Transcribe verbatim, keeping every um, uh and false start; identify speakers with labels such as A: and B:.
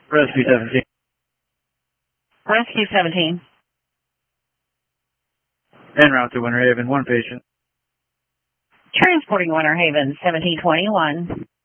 A: Rescue seventeen.
B: Rescue seventeen.
A: En route to Winter Haven, one patient.
B: Transporting Winter Haven, seventeen twenty-one.